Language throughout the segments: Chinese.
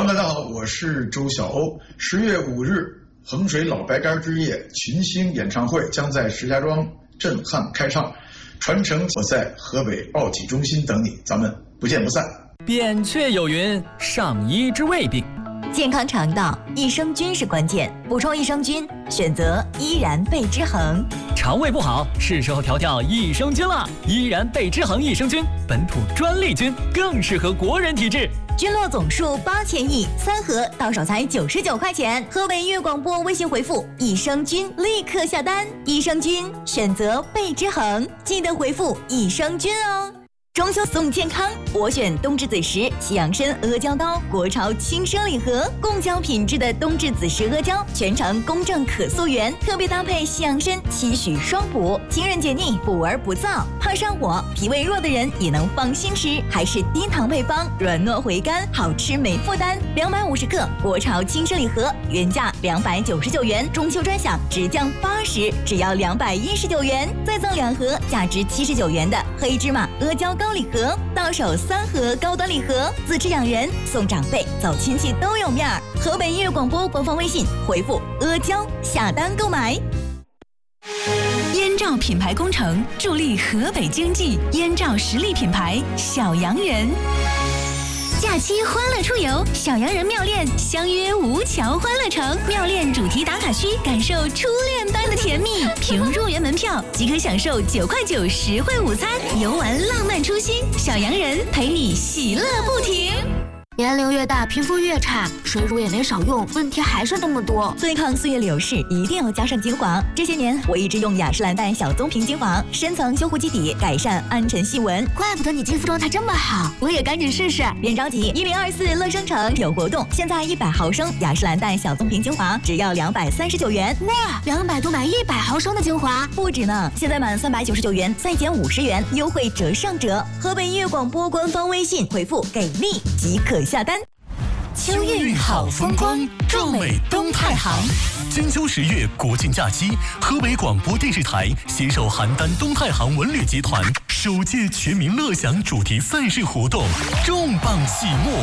朋友们，大家好，我是周晓欧。10月5日，衡水老白干之夜群星演唱会将在石家庄震撼开唱，传承我在河北奥体中心等你，咱们不见不散。 扁鹊有云：上医之未病。 健康肠道，益生菌是关键，补充益生菌，选择依然贝之恒。 肠胃不好，是时候调调益生菌了。依然贝之恒益生菌，本土专利菌，更适合国人体质。 菌落总数8000亿，3盒到手才99块钱。河北粤广播微信回复益生菌，立刻下单。益生菌选择贝之恒，记得回复益生菌哦。中秋送健康，我选冬至子时西洋参阿胶刀，国潮轻生礼盒，贡胶品质的冬至子时阿胶，全程公正可溯源，特别搭配西洋参，期许双补，清润解腻，补而不燥，怕上火、脾胃弱的人也能放心吃，还是低糖配方，软糯回甘，好吃没负担。250克国潮轻生礼盒，原价299元，中秋专享直降80，只要219元，再赠2盒价值79元的黑芝麻阿胶高礼盒，到手3盒高端礼盒，自吃养人，送长辈，走亲戚都有面儿。河北音乐广播官方微信回复阿胶下单购买。 燕赵品牌工程助力河北经济，燕赵实力品牌小洋人。假期欢乐出游，小洋人妙恋相约吴桥欢乐城，妙恋主题打卡区，感受初恋般的甜蜜。凭入园门票即可享受9块9实惠午餐，游玩浪漫初心，小洋人陪你喜乐不停。 年龄越大，皮肤越差，水乳也没少用，问题还是那么多。 对抗岁月流逝，一定要加上精华。这些年，我一直用雅诗兰黛小棕瓶精华，深层修护基底，改善暗沉细纹。 怪不得你肌肤状态这么好，我也赶紧试试。 别着急，1024乐生城有活动，现在100毫升雅诗兰黛小棕瓶精华只要239元。 哇，200多买100毫升的精华， 不止呢！现在满399元，再减50元，优惠折上折。河北音乐广播官方微信回复给力即可下单。 秋韵好风光，壮美东太行。 金秋10月国庆假期，河北广播电视台携手邯郸东太行文旅集团首届全民乐享主题赛事活动重磅启幕。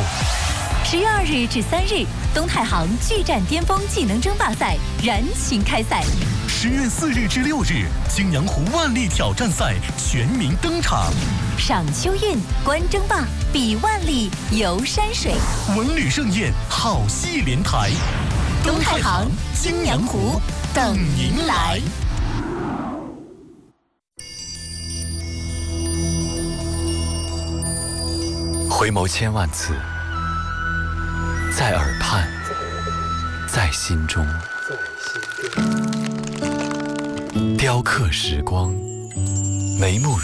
10月2日至3日，东太行巨战巅峰技能争霸赛燃情开赛。 10月4日至6日，青阳湖万历挑战赛全民登场。 赏秋韵，观争霸，比万历，游山水， 文旅盛宴，好戏连台。 东太行、青阳湖等您来。 回眸千万次，在耳畔，在心中，雕刻时光，眉目